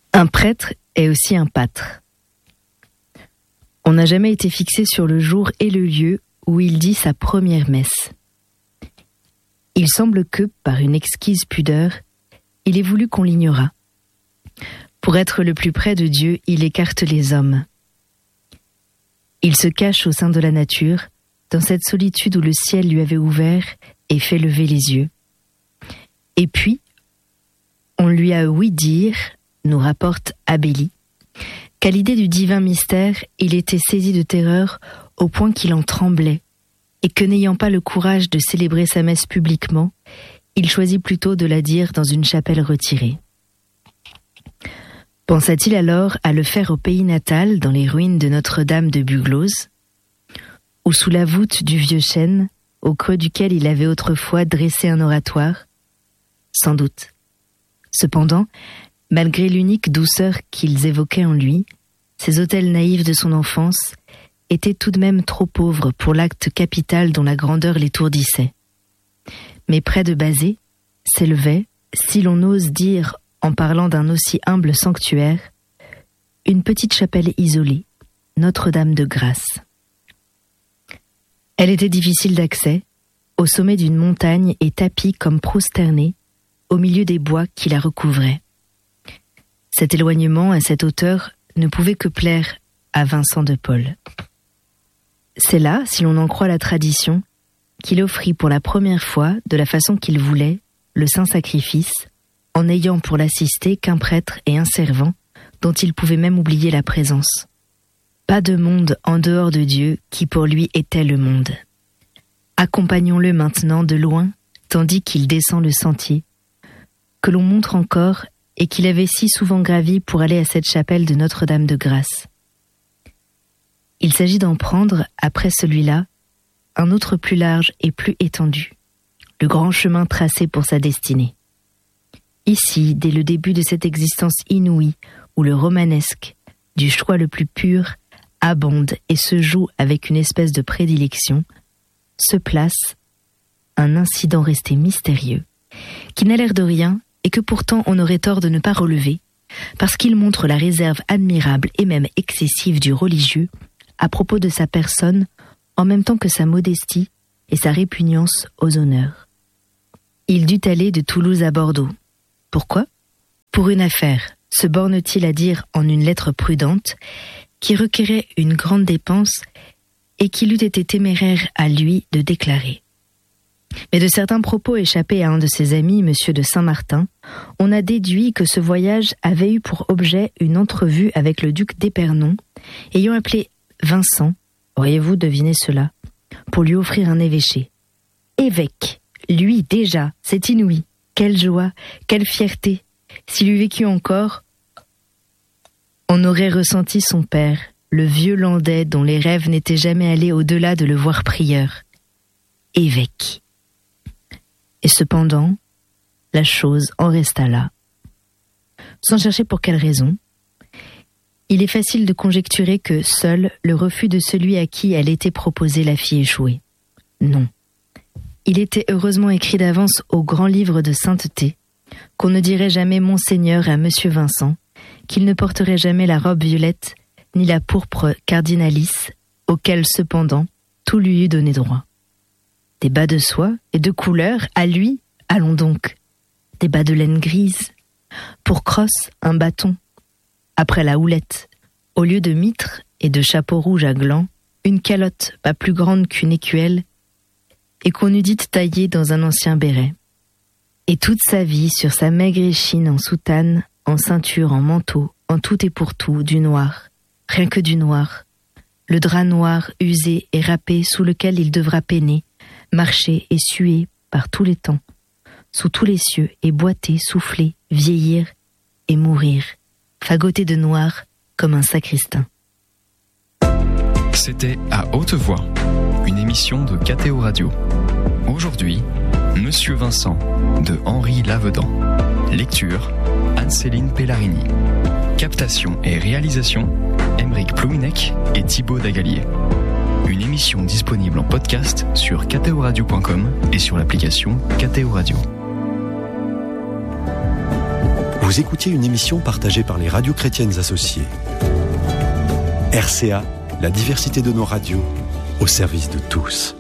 Un prêtre est aussi un pâtre. On n'a jamais été fixé sur le jour et le lieu où il dit sa première messe. Il semble que, par une exquise pudeur, il ait voulu qu'on l'ignorât. Pour être le plus près de Dieu, il écarte les hommes. Il se cache au sein de la nature, dans cette solitude où le ciel lui avait ouvert et fait lever les yeux. Et puis, on lui a ouï dire, nous rapporte Abélie, qu'à l'idée du divin mystère, il était saisi de terreur au point qu'il en tremblait, et que n'ayant pas le courage de célébrer sa messe publiquement, il choisit plutôt de la dire dans une chapelle retirée. Pensa-t-il alors à le faire au pays natal, dans les ruines de Notre-Dame de Buglose, ou sous la voûte du vieux chêne, au creux duquel il avait autrefois dressé un oratoire ? Sans doute. Cependant, malgré l'unique douceur qu'ils évoquaient en lui, ces autels naïfs de son enfance étaient tout de même trop pauvres pour l'acte capital dont la grandeur l'étourdissait. Mais près de Bazet s'élevait, si l'on ose dire en parlant d'un aussi humble sanctuaire, une petite chapelle isolée, Notre-Dame de Grâce. Elle était difficile d'accès, au sommet d'une montagne et tapie comme prosternée, au milieu des bois qui la recouvraient. Cet éloignement à cette hauteur ne pouvait que plaire à Vincent de Paul. C'est là, si l'on en croit la tradition, qu'il offrit pour la première fois, de la façon qu'il voulait, le saint sacrifice, en n'ayant pour l'assister qu'un prêtre et un servant, dont il pouvait même oublier la présence. Pas de monde en dehors de Dieu qui pour lui était le monde. Accompagnons-le maintenant de loin, tandis qu'il descend le sentier, que l'on montre encore et qu'il avait si souvent gravi pour aller à cette chapelle de Notre-Dame de Grâce. Il s'agit d'en prendre, après celui-là, un autre plus large et plus étendu, le grand chemin tracé pour sa destinée. Ici, dès le début de cette existence inouïe, où le romanesque, du choix le plus pur, abonde et se joue avec une espèce de prédilection, se place un incident resté mystérieux, qui n'a l'air de rien et que pourtant on aurait tort de ne pas relever, parce qu'il montre la réserve admirable et même excessive du religieux à propos de sa personne, en même temps que sa modestie et sa répugnance aux honneurs. Il dut aller de Toulouse à Bordeaux. Pourquoi ? Pour une affaire, se borne-t-il à dire en une lettre prudente, qui requérait une grande dépense et qu'il eût été téméraire à lui de déclarer. Mais de certains propos échappés à un de ses amis, M. de Saint-Martin, on a déduit que ce voyage avait eu pour objet une entrevue avec le duc d'Épernon, ayant appelé Vincent, auriez-vous deviné cela, pour lui offrir un évêché. Évêque, lui déjà, c'est inouï. Quelle joie, quelle fierté. S'il eût vécu encore, on aurait ressenti son père, le vieux Landais dont les rêves n'étaient jamais allés au-delà de le voir prieur. Évêque. Et cependant, la chose en resta là. Sans chercher pour quelle raison, il est facile de conjecturer que seul le refus de celui à qui elle était proposée la fit échouer. Non. Il était heureusement écrit d'avance au grand livre de sainteté qu'on ne dirait jamais Monseigneur à Monsieur Vincent, qu'il ne porterait jamais la robe violette ni la pourpre cardinalice, auquel cependant tout lui eût donné droit. Des bas de soie et de couleur, à lui, allons donc. Des bas de laine grise. Pour crosse, un bâton. Après la houlette, au lieu de mitre et de chapeau rouge à glands, une calotte pas plus grande qu'une écuelle, et qu'on eût dite taillée dans un ancien béret. Et toute sa vie, sur sa maigre échine en soutane, en ceinture, en manteau, en tout et pour tout, du noir, rien que du noir, le drap noir usé et râpé sous lequel il devra peiner, marcher et suer par tous les temps, sous tous les cieux, et boiter, souffler, vieillir et mourir, fagoté de noir comme un sacristain. C'était À Haute Voix, une émission de KTO Radio. Aujourd'hui, Monsieur Vincent, de Henri Lavedan. Lecture, Anne-Céline Pellarini. Captation et réalisation, Aymeric Plouinec et Thibaut Dagalier. Une émission disponible en podcast sur ktoradio.com et sur l'application KTO Radio. Vous écoutiez une émission partagée par les radios chrétiennes associées. RCA, la diversité de nos radios, au service de tous.